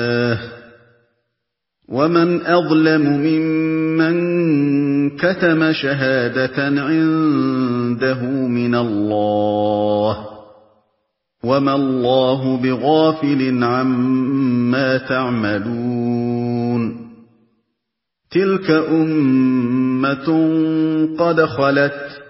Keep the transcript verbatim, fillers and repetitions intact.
ومن أظلم ممن كتم شهادة عنده من الله وما الله بغافل عما تعملون تلك أمة قد خلت